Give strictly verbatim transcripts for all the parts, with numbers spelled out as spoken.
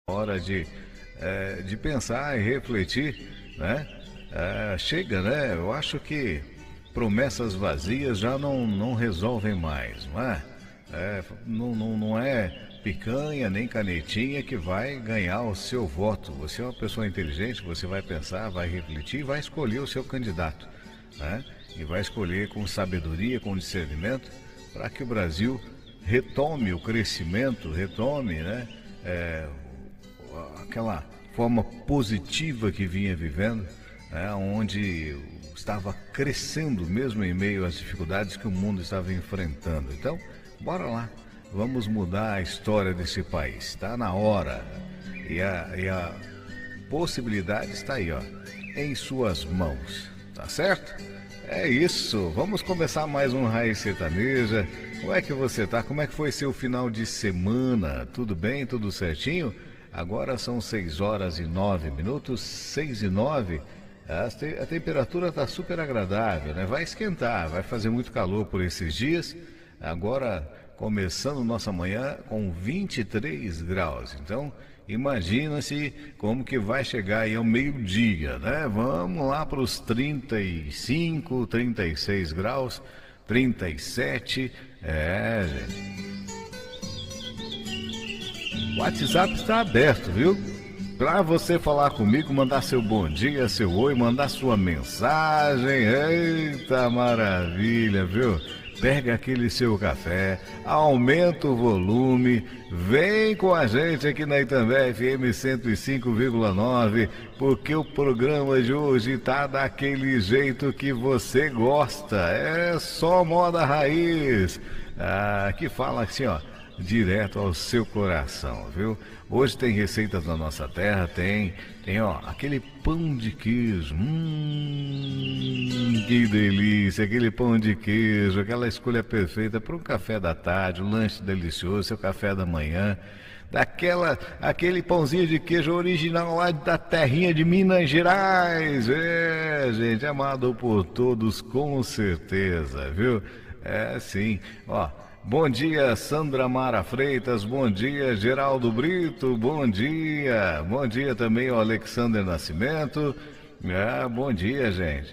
hora de, é, de pensar e refletir, né? É, chega, né? Eu acho que promessas vazias já não, não resolvem mais, não é? É, não, não, não é picanha nem canetinha que vai ganhar o seu voto. Você é uma pessoa inteligente, você vai pensar, vai refletir e vai escolher o seu candidato, né? E vai escolher com sabedoria, com discernimento, para que o Brasil retome o crescimento, retome, né? É, aquela forma positiva que vinha vivendo, né? Onde estava crescendo mesmo em meio às dificuldades que o mundo estava enfrentando. Então, bora lá, vamos mudar a história desse país. Está na hora. E a, e a possibilidade está aí, ó, em suas mãos. Tá certo? É isso. Vamos começar mais um Raiz Sertaneja. Como é que você tá? Como é que foi seu final de semana? Tudo bem? Tudo certinho? Agora são seis horas e nove minutos, seis e nove. A temperatura está super agradável, né? Vai esquentar, vai fazer muito calor por esses dias. Agora, começando nossa manhã com vinte e três graus. Então, imagina-se como que vai chegar aí ao meio-dia, né? Vamos lá para os trinta e cinco, trinta e seis graus, trinta e sete. É, gente. O WhatsApp está aberto, viu? Para você falar comigo, mandar seu bom dia, seu oi, mandar sua mensagem. Eita maravilha, viu? Pega aquele seu café, aumenta o volume, vem com a gente aqui na Itambé F M cento e cinco vírgula nove, porque o programa de hoje tá daquele jeito que você gosta. É só moda raiz. Ah, que fala assim, ó, direto ao seu coração, viu? Hoje tem receitas da nossa terra, tem, tem ó, aquele pão de queijo, hum, que delícia, aquele pão de queijo, aquela escolha perfeita para um café da tarde, um lanche delicioso, seu café da manhã, daquela, aquele pãozinho de queijo original lá da terrinha de Minas Gerais, é, gente, amado por todos com certeza, viu? É, sim, ó. Bom dia, Sandra Mara Freitas, bom dia, Geraldo Brito, bom dia, bom dia também ao Alexander Nascimento, ah, bom dia, gente.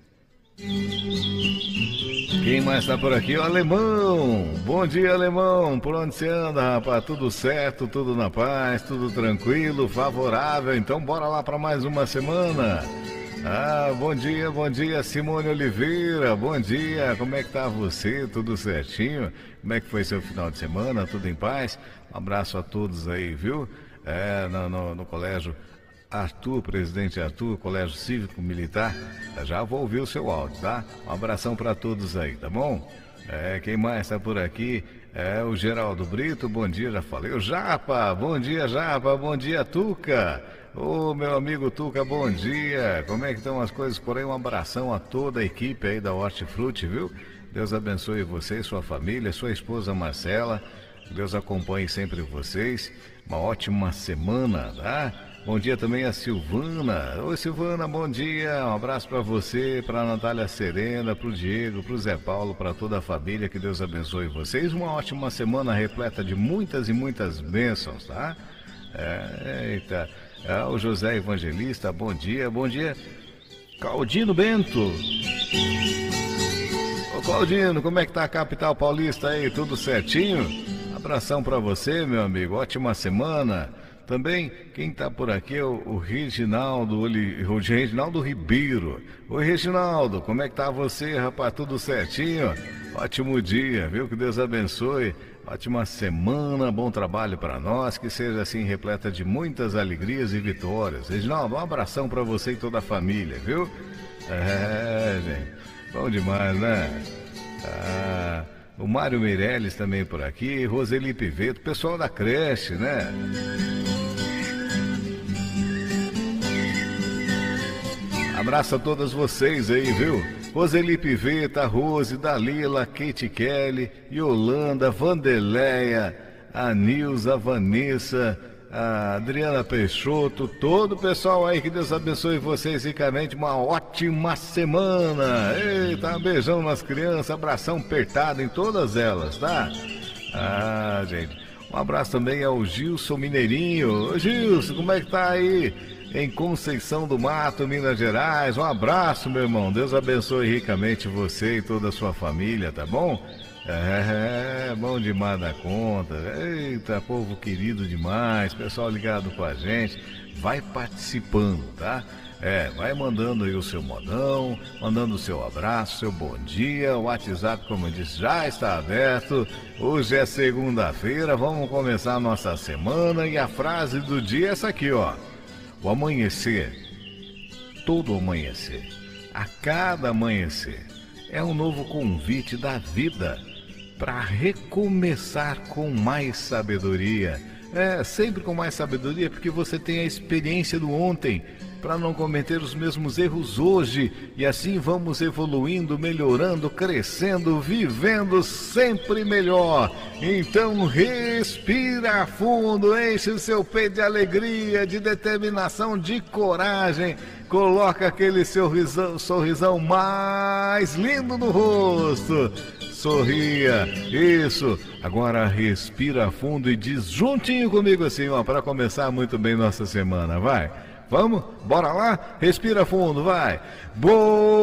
Quem mais tá por aqui? O Alemão, bom dia, Alemão, por onde você anda, rapaz? Tudo certo, tudo na paz, tudo tranquilo, favorável, então bora lá para mais uma semana. Ah, bom dia, bom dia, Simone Oliveira, bom dia, como é que tá você? Tudo certinho? Como é que foi seu final de semana? Tudo em paz? Um abraço a todos aí, viu? É, no, no, no colégio Arthur, presidente Arthur, colégio cívico militar, já vou ouvir o seu áudio, tá? Um abração para todos aí, tá bom? É, quem mais tá por aqui? É o Geraldo Brito, bom dia, já falei. O Japa, bom dia, Japa, bom dia, Tuca. Ô, meu amigo Tuca, bom dia. Como é que estão as coisas por aí? Um abração a toda a equipe aí da Hortifruti, viu? Deus abençoe você, sua família, sua esposa Marcela. Deus acompanhe sempre vocês. Uma ótima semana, tá? Bom dia também a Silvana. Oi, Silvana, bom dia. Um abraço para você, para a Natália Serena, para o Diego, para o Zé Paulo, para toda a família. Que Deus abençoe vocês. Uma ótima semana repleta de muitas e muitas bênçãos, tá? É, eita. É, o José Evangelista, bom dia, bom dia. Claudino Bento. Ô Claudino, como é que tá a capital paulista aí? Tudo certinho? Abração para você, meu amigo, ótima semana. Também, quem tá por aqui é o, o Reginaldo, o Reginaldo Ribeiro. Oi, Reginaldo, como é que tá você, rapaz? Tudo certinho? Ótimo dia, viu? Que Deus abençoe. Ótima semana, bom trabalho para nós, que seja assim repleta de muitas alegrias e vitórias. Reginaldo, um abração para você e toda a família, viu? É, gente, bom demais, né? Ah, o Mário Meirelles também por aqui, Roseli Piveto, pessoal da creche, né? Abraço a todas vocês aí, viu? Roseli Piveta, Rose, Dalila, Kate Kelly, Yolanda, Vanderleia, a Nilza, a Vanessa, a Adriana Peixoto, todo o pessoal aí, que Deus abençoe vocês ricamente, uma ótima semana. Eita, um beijão nas crianças, abração apertado em todas elas, tá? Ah, gente. Um abraço também ao Gilson Mineirinho. Ô Gilson, como é que tá aí? Em Conceição do Mato, Minas Gerais. Um abraço, meu irmão. Deus abençoe ricamente você e toda a sua família, tá bom? É, bom demais da conta. Eita, povo querido demais. Pessoal ligado com a gente. Vai participando, tá? É, vai mandando aí o seu modão, mandando o seu abraço, seu bom dia. O WhatsApp, como eu disse, já está aberto. Hoje é segunda-feira, vamos começar a nossa semana. E a frase do dia é essa aqui, ó. O amanhecer, todo amanhecer, a cada amanhecer, é um novo convite da vida para recomeçar com mais sabedoria. É, sempre com mais sabedoria, porque você tem a experiência do ontem, para não cometer os mesmos erros hoje, e assim vamos evoluindo, melhorando, crescendo, vivendo sempre melhor. Então respira fundo, enche o seu peito de alegria, de determinação, de coragem, coloca aquele sorrisão, sorrisão mais lindo no rosto. Sorria, isso. Agora respira fundo e diz juntinho comigo assim, ó, para começar muito bem nossa semana, vai. Vamos? Bora lá? Respira fundo, vai. Boa!